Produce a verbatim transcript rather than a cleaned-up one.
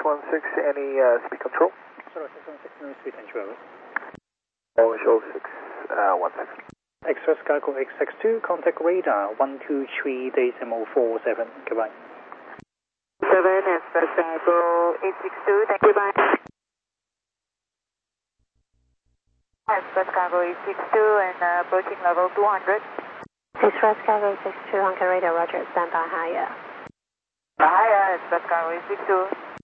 one six, any uh, speed control? Zero six one six, no speed control. Oh, show six, uh, one six. Express Cargo X X two, contact radar one two three decimal four seven. Goodbye. seven, Express Cargo eight six two, thank you, bye. Express Cargo eight six two and uh, approaching level two hundred. Express Cargo eight six two, Honka radar, roger, stand by higher. Higher, Express Cargo eight six two.